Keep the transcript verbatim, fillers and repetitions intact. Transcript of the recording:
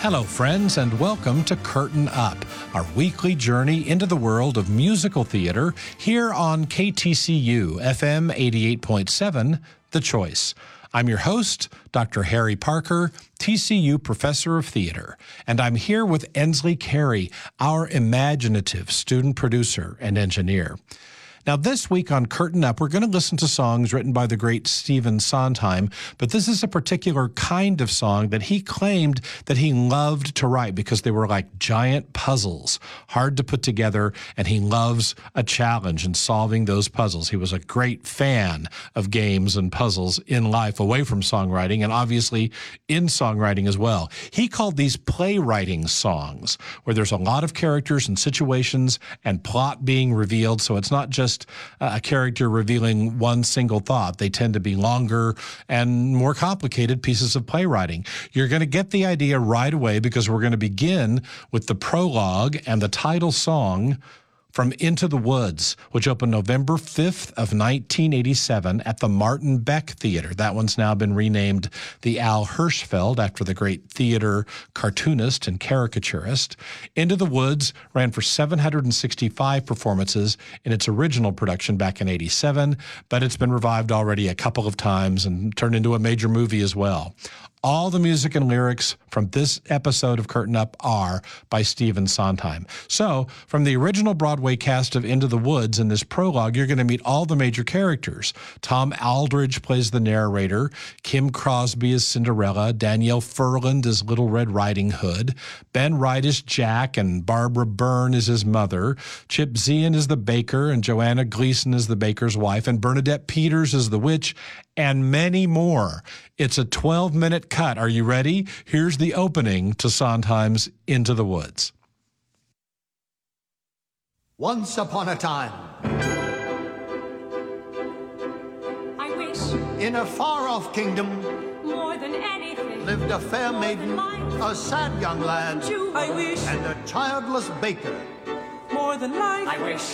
Hello, friends, and welcome to Curtain Up, our weekly journey into the world of musical theater here on K T C U F M eighty-eight point seven, The Choice. I'm your host, Doctor Harry Parker, T C U Professor of Theater, and I'm here with Ensley Carey, our imaginative student producer and engineer. Now, this week on Curtain Up, we're going to listen to songs written by the great Stephen Sondheim, but this is a particular kind of song that he claimed that he loved to write because they were like giant puzzles, hard to put together, and he loves a challenge in solving those puzzles. He was a great fan of games and puzzles in life, away from songwriting, and obviously in songwriting as well. He called these playwriting songs, where there's a lot of characters and situations and plot being revealed, so it's not just a character revealing one single thought. They tend to be longer and more complicated pieces of playwriting. You're going to get the idea right away because we're going to begin with the prologue and the title song from Into the Woods, which opened November fifth of nineteen eighty-seven at the Martin Beck Theater. That one's now been renamed the Al Hirschfeld after the great theater cartoonist and caricaturist. Into the Woods ran for seven hundred sixty-five performances in its original production back in eighty-seven, but it's been revived already a couple of times and turned into a major movie as well. All the music and lyrics from this episode of Curtain Up are by Stephen Sondheim. So, from the original Broadway cast of Into the Woods, in this prologue, you're going to meet all the major characters. Tom Aldridge plays the narrator, Kim Crosby is Cinderella, Danielle Furland is Little Red Riding Hood, Ben Wright is Jack, and Barbara Byrne is his mother, Chip Zien is the baker, and Joanna Gleason is the baker's wife, and Bernadette Peters is the witch, and many more. It's a twelve-minute cut. Are you ready? Here's the opening to Sondheim's Into the Woods. Once upon a time, I wish in a far-off kingdom, more than anything, lived a fair more than maiden, life. a sad young lad, You, I wish and a childless baker. more than life. I wish